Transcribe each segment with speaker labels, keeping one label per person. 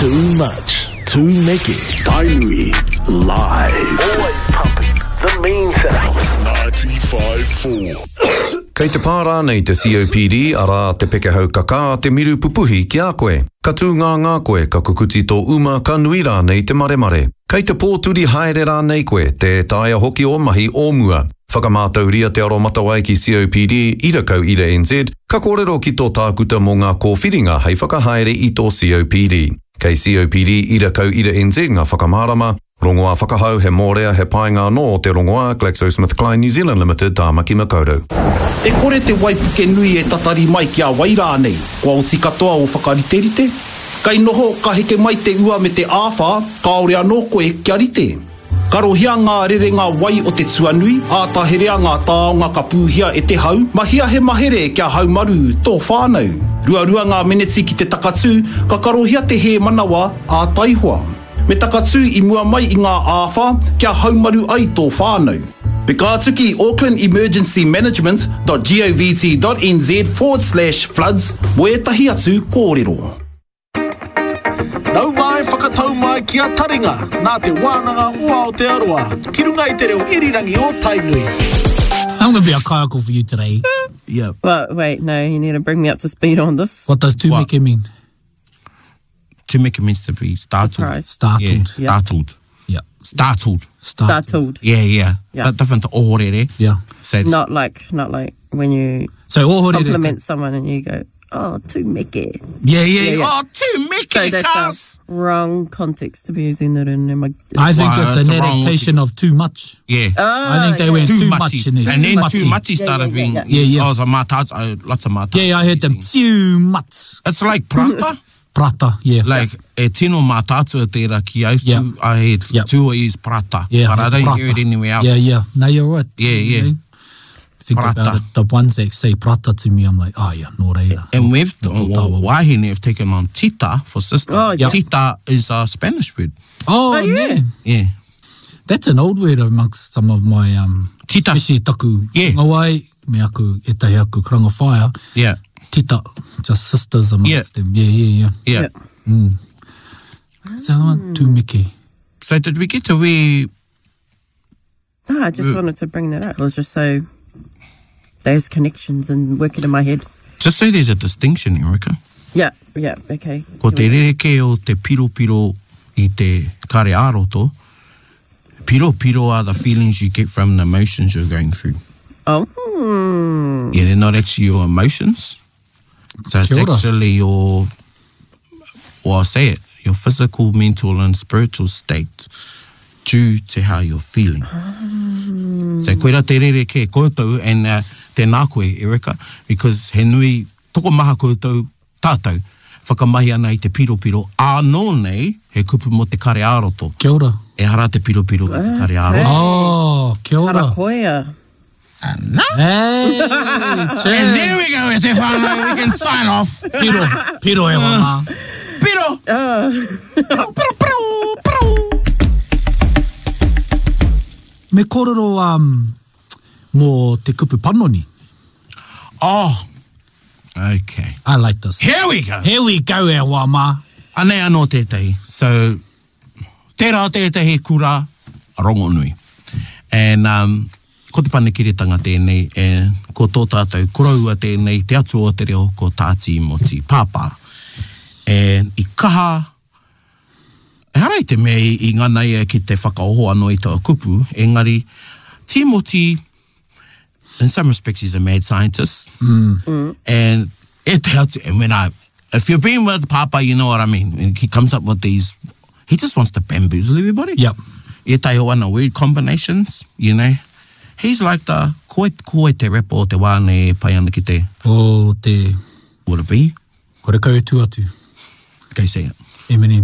Speaker 1: Too much, too naked. Tainui, live. Always pumping the mean sound. 95.4.
Speaker 2: Kei te pārā nei te COPD, ara te pekehau kaka te miru pupuhi ki a koe. Ka tū ngā koe, ka kukuti tō uma ka nui rā nei te maremare. Kei te pōturi haere rā nei koe, te taia hoki o mahi o mua. Whakamātau ria te aro matawai ki COPD, ira kau ira NZ, ka kōrero ki tō tākuta mō ngā kōwhiringa hei whakahaere i tō COPD. Kei COPD, ira kau ira NZ ngā whakamārama, rongoā whakahau he mōrea he paenga no o te rongoā GlaxoSmithKline New Zealand Limited tāmaki makaurau.
Speaker 3: E kore te waipuke nui e tatari mai ki a wairā nei, kua uti katoa o whakariterite. Kai noho ka heke mai te ua me te āwha, ka ore anō koe kia rite. Ka rohia ngā rerenga wai o te tuanui, a taherea ngā tāonga ka pūhia e te hau, mahia he mahere kia haumaru tō whānau. Ruarua ngā meneti ki te takatū, ka karohia te he manawa a taihua. Me takatū i mua mai i ngā āwha, kia haumaru ai tō whānau. Pe kātuki aucklandemergencymanagement.govt.nz/floods mo e tahi atu kōrero.
Speaker 4: Nau mai whakatau mai ki a taringa, nā te wānanga ua o te aroa, ki runga i te reo irirangi o Tainui.
Speaker 5: I'm going to be a kayako for you today.
Speaker 4: Yeah.
Speaker 6: Well, wait, no, you need to bring me up to speed on this.
Speaker 5: What does tūmeke mean?
Speaker 7: Tūmeke means to be startled.
Speaker 6: Surprised.
Speaker 5: Startled.
Speaker 7: Yeah, startled.
Speaker 5: Yeah.
Speaker 7: Startled.
Speaker 6: Startled.
Speaker 7: Yeah.
Speaker 6: Yeah.
Speaker 7: But different to ohorere.
Speaker 5: Yeah.
Speaker 7: So it's-
Speaker 6: Not like when you
Speaker 5: So ohorere.
Speaker 6: compliment someone and you go, oh, tūmeke.
Speaker 7: Yeah.
Speaker 6: yeah.
Speaker 7: Oh, tūmeke,
Speaker 6: So that's
Speaker 7: cuz.
Speaker 6: the wrong context to be using that in my...
Speaker 5: I think
Speaker 7: Well,
Speaker 5: it's
Speaker 7: that's
Speaker 5: an
Speaker 7: the wrong
Speaker 5: adaptation of too much.
Speaker 7: Yeah.
Speaker 5: I think they went too much in it.
Speaker 7: And then
Speaker 5: Too
Speaker 7: too
Speaker 5: much.
Speaker 7: muchy started being...
Speaker 5: Yeah.
Speaker 7: Oh, so matats, lots of matats.
Speaker 5: Yeah, I heard them too much.
Speaker 7: It's like prata.
Speaker 5: Prata, yeah.
Speaker 7: Like, e tino mātātua tērā ki au,
Speaker 5: Yeah.
Speaker 7: I heard
Speaker 5: Yeah.
Speaker 7: tua is prata.
Speaker 5: Yeah,
Speaker 7: But I don't
Speaker 5: prata.
Speaker 7: hear it anywhere else.
Speaker 5: Yeah. No, you're right.
Speaker 7: Yeah.
Speaker 5: You know? Think
Speaker 7: Prata.
Speaker 5: about it. The ones that say prata to me, I'm like, oh yeah, no reira.
Speaker 7: And we've,
Speaker 5: tawa.
Speaker 7: wahine have taken on tita for sister.
Speaker 6: Oh, yeah.
Speaker 7: Tita is a Spanish word.
Speaker 5: Oh,
Speaker 6: yeah.
Speaker 5: man.
Speaker 7: Yeah.
Speaker 5: That's an old word amongst some of my,
Speaker 7: Tita.
Speaker 5: especially taku
Speaker 7: Yeah.
Speaker 5: ngawai, me aku, e tahi aku karanga whaia,
Speaker 7: Yeah.
Speaker 5: tita, just sisters amongst them. Yeah.
Speaker 7: Yeah.
Speaker 5: So, tūmeke.
Speaker 7: So did we get to where...
Speaker 6: No, I just wanted to bring that up. It was just so... Those connections and working in my head.
Speaker 7: Just so there's a distinction, Erika.
Speaker 6: Yeah, okay.
Speaker 7: Ko te rereke o te piro I te kare aroto, piro are the feelings you get from the emotions you're going through.
Speaker 6: Oh.
Speaker 7: Yeah, they're not actually your emotions. So it's
Speaker 5: Kia ora.
Speaker 7: actually your, well, I'll say it, your physical, mental and spiritual state due to how you're feeling. So koera te rereke koutou and tēnā koe, Erika, because he nui, toko maha koutou, tātou, whakamahi ana I te piro, anō nei, he kupu mo te kare aroto.
Speaker 5: Kia ora.
Speaker 7: E hara te piro ki te kare aroto.
Speaker 5: Oh, kia ora.
Speaker 6: Harakoia.
Speaker 7: No.
Speaker 5: Hey,
Speaker 7: And there we go, te whānau, we can sign off.
Speaker 5: Piro e wama.
Speaker 7: Piro!
Speaker 5: Me kororo mō te kupu panoni.
Speaker 7: Oh, okay.
Speaker 5: I like this.
Speaker 7: Here we go.
Speaker 5: Here we go, e wama.
Speaker 7: Anei anō tētahi. So, tērā tētahi kura rongo nui. And ko te panekiretanga tēnei, and ko tō tātou koraua tēnei, te atu o te reo, ko tāti moti pāpā. And I kaha, e harai te mea I ngana ia ki te whakaoho anō I tō kupu, engari, Timothy, in some respects, he's a mad scientist. And e te atu, and when if you've been with Papa, you know what I mean. And he comes up with these, he just wants to bamboozle everybody.
Speaker 5: Yep.
Speaker 7: E tai o ana weird combinations, you know. He's like the koe te repo o te wāne pai ana ki te...
Speaker 5: O te...
Speaker 7: Would it be?
Speaker 5: Kore kau e tuatu.
Speaker 7: Go say it.
Speaker 5: Eminem.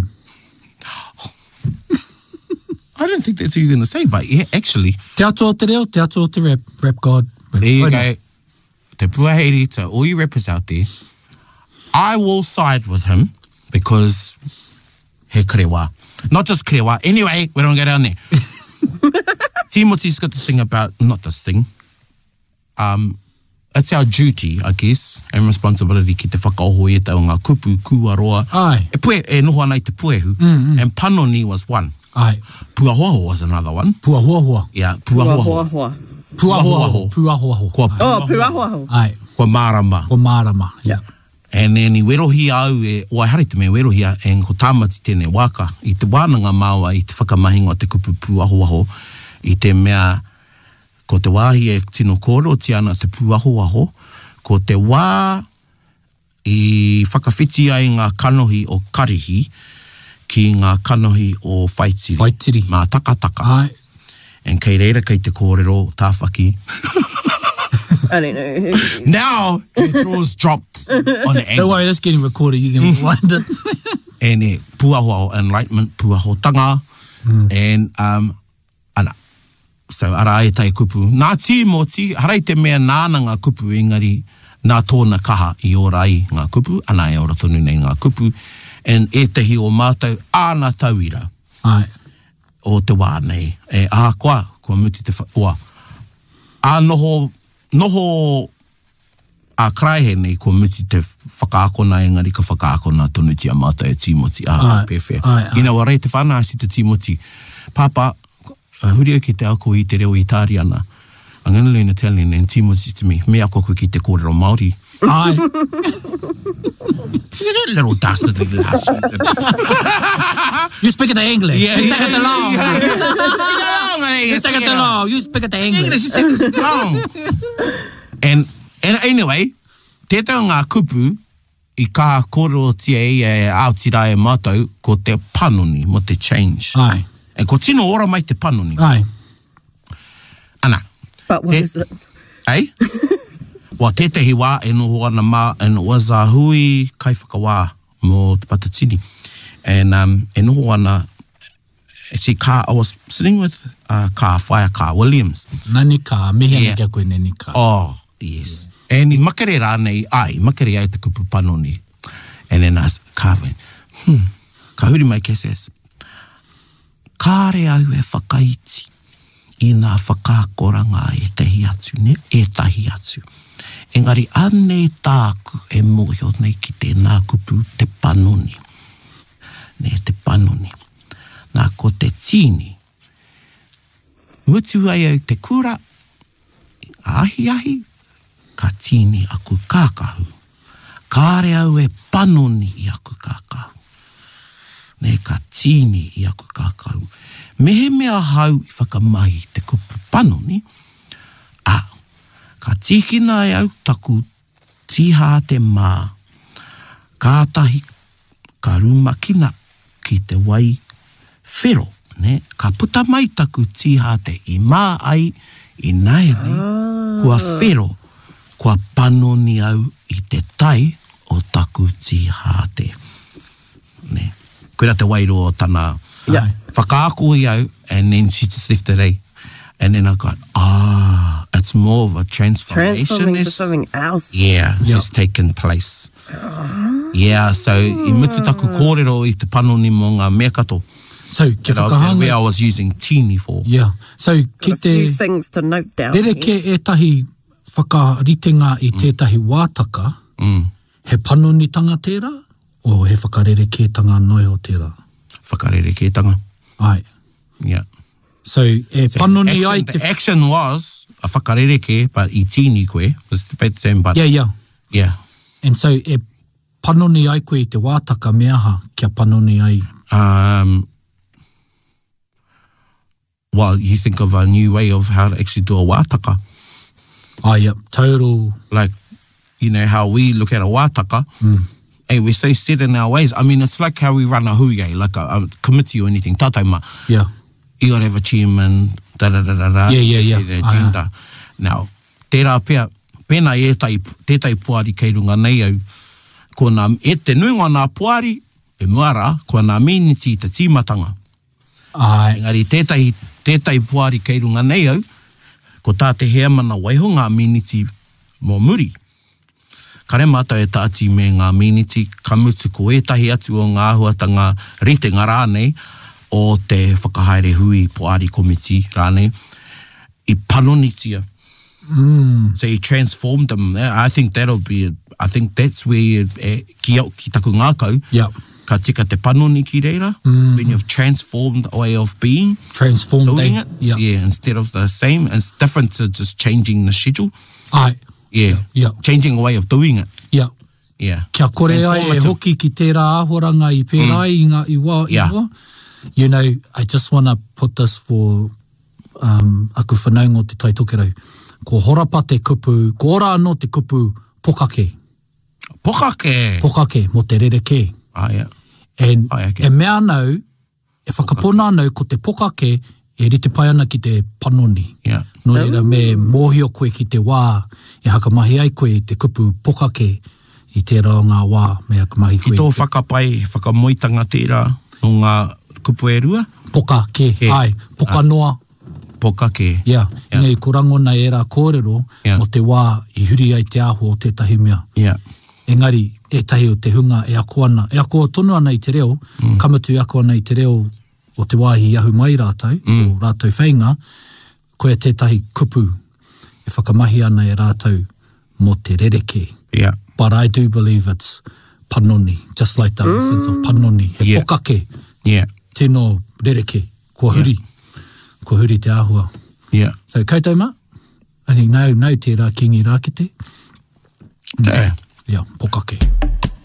Speaker 7: I don't think that's what you're going to say, but yeah, actually...
Speaker 5: Te atu o te reo, te atu o te rap god.
Speaker 7: There you
Speaker 5: Oina.
Speaker 7: go. Te puaheiri to all you rappers out there. I will side with him because he krewa. Not just krewa. Anyway, we don't go down there. Timothy's got this thing about, not this thing, it's our duty, I guess, and responsibility ki te whakaoho e tau ngā kupu kuaroa.
Speaker 5: Ai.
Speaker 7: E noho ana I te puehu, and panoni was one.
Speaker 5: Ai.
Speaker 7: Puahoaho was another one.
Speaker 5: Puahoahoa.
Speaker 7: Yeah, puahoaho.
Speaker 5: Puahoaho. Puahoaho.
Speaker 6: Puahoaho.
Speaker 5: Ai.
Speaker 7: Kua marama.
Speaker 5: Kua marama, yeah.
Speaker 7: And then I werohia au o ai hare te mea werohia, and ko tāmati tēnei waka, I te wānanga māua, I te whakamahinga o te kupu puahoaho, I te mea, ko te wāhi e tino kōro tiana te puahoaho, ko te wā I whakawhiti ai ngā kanohi o karihi, ki ngā kanohi o whaitiri.
Speaker 5: Whaitiri.
Speaker 7: Mā takataka.
Speaker 5: Ai.
Speaker 7: And kei reira kei te kōrero tāwhaki.
Speaker 6: I don't know.
Speaker 7: Now, your draw's dropped on the angle.
Speaker 5: Don't worry, that's getting recorded. You can rewind it.
Speaker 7: And puahoa enlightenment, puahotanga, and ana. So ara e tai kupu. Nā tīmoti, harai te mea nāna ngā kupu engari, nā tōna kaha I ora ai ngā kupu, ana e ora tonu nei ngā kupu, and e tehi o mātou āna tauira.
Speaker 5: Ai.
Speaker 7: O te wā nei. E ākoa, kua muti te whaoa. Noho a kraihe nei kua muti te whakaakona engari ka whakaakona tonu tia mātou e tīmoti. Pewhia. Ina warei te whana si te tīmoti. Papa, huri au ki te ako I te reo I tāri ana. I'm going to learn Italian and Timothy to me. Me ako ki te kōrero Māori.
Speaker 5: Ai.
Speaker 7: You little dastardly lass.
Speaker 5: You speak it in English.
Speaker 7: Yeah,
Speaker 5: you take it along.
Speaker 7: You
Speaker 5: take it along. You speak it in English.
Speaker 7: And anyway, tētau ngā kupu I kā kōrero tia e aotira e mātou ko te panoni mo te change.
Speaker 5: Ai.
Speaker 7: E ko tino ora mai te panoni.
Speaker 5: Ai.
Speaker 6: Ana. But what is it?
Speaker 7: Ei? Wa tētahi wā e noho ana mā, and it was a hui kai whakawā mō te patatini. And e noho ana, actually, I was sitting with Car Williams.
Speaker 5: Nani ka, mehena kia koe nani ka.
Speaker 7: Oh, yes. And I makere rānei makere ai te kupu panoni. And then I was Carvin, ka huri mai ke says, kāre au e whakaiti I nā whakākoranga e tahi atu, ne? E tahi atu. Engari, anei tāku e mōhio nei ki te nā kupu te panoni. Ne, te panoni. Nā ko te tini. Mutu ai au te kura, ahi, ka tini aku kākahu. Kāre au e panoni I aku kākahu. Ne, ka tini I aku kākahu. Mehe mea hau I whakamahi te kupu panoni, ka tīkina e au taku tīhā te mā, kātahi ka rumakina ki te wai whero, ne? Ka puta mai taku tīhā te I mā ai I naere, kua whero, kua panoni au I te tai o taku tīhā te. Ne? Koera te wairo o tana whakaako I au, and then she just left it ai. And then I got, it's more of a transformation.
Speaker 6: Transforming to something else.
Speaker 7: Yeah, it's taken place. Yeah, so I mutu taku kōrero I te panoni mo ngā mea kato.
Speaker 5: So, ke whakahanga.
Speaker 7: Where I was using tini for.
Speaker 5: Yeah. So, ki
Speaker 6: a few things to note down.
Speaker 5: Rereke e tahi whakaritenga I tētahi wātaka, he panonitanga tērā, o he whakarereke-tanga noi o tērā?
Speaker 7: Whakarereke-tanga.
Speaker 5: Ai.
Speaker 7: Yeah.
Speaker 5: So, panoni ai
Speaker 7: te... The action was a whakarereke, but I tini koe, was the same, but...
Speaker 5: Yeah. And so, panoni ai koe I te wātaka meaha kia panoni ai?
Speaker 7: Well, you think of a new way of how to actually do a wātaka.
Speaker 5: Total...
Speaker 7: Like, you know, how we look at a wātaka, and we're so set in our ways. I mean, it's like how we run a huiai, like a committee or anything. Tataima.
Speaker 5: Yeah.
Speaker 7: You gotta have a chairman,
Speaker 5: Yeah.
Speaker 7: The agenda. Now, tērā pia, pēnā tētai puari kei runga nei au, ko nā, e te nuinga nā puari, e muara, ko nā miniti te tīmatanga. Engari, tētai puari kei runga nei au, ko tā te hea mana waiho ngā miniti mō muri. Kare mātou e tāti me ngā miniti, ka mutu ko etahi atu o ngā huatanga ritenga rānei, o te whakahaere hui poari komiti rānei, I panonitia So you transformed them. I think I think that's where ki taku ngākau,
Speaker 5: Yeah.
Speaker 7: ka tika te panoni ki reira, when you've transformed a way of being,
Speaker 5: Transformed.
Speaker 7: doing it,
Speaker 5: Yeah.
Speaker 7: instead of the same. It's different to just changing the schedule.
Speaker 5: Ai.
Speaker 7: Yeah.
Speaker 5: Yeah.
Speaker 7: Changing a way of doing it.
Speaker 5: Yeah.
Speaker 7: Yeah.
Speaker 5: Kia kore ai e hoki ki tērā āhoranga I pērā I ngā iwa.
Speaker 7: Yeah.
Speaker 5: You know, I just want to put this for aku whanaungo te taitokerau. Ko horapa te kupu, ko ora anō te kupu pokake.
Speaker 7: Pokake.
Speaker 5: Pokake, mo te rereke.
Speaker 7: Yeah.
Speaker 5: And
Speaker 7: okay.
Speaker 5: e mea nau, e whakapona nau ko te pokake, e rite pai ana ki te panoni.
Speaker 7: Yeah.
Speaker 5: No reira me mōhio koe ki te wā, e hakamahi ai koe te kupu pokake I tērā o ngā wā, me hakamahi koe.
Speaker 7: Ki tō whakapai, whakamoitanga tērā o ngā kupu e rua?
Speaker 5: Pokake, ai, pokanoa.
Speaker 7: Pokake.
Speaker 5: Yeah. Nei, ko rangona e rā kōrero, mo te wā I huri ai te aho o tētahi mea.
Speaker 7: Yeah.
Speaker 5: Engari, e tahi o te hunga e ako ana. E ako tonu ana I te reo, kamatu e ako ana I te reo o te wāhi ahu mai rātou, o rātou whainga, koe tētahi kupu e whakamahi ana e rātou mo te rereke.
Speaker 7: Yeah.
Speaker 5: But I do believe it's panoni, just like the sense of panoni. He pokake, tēnō rereke, kua huri. Kua huri te āhua.
Speaker 7: Yeah.
Speaker 5: So, koutou mā, I think nau tērā kingi rākete.
Speaker 7: Yeah.
Speaker 5: Yeah, pokake.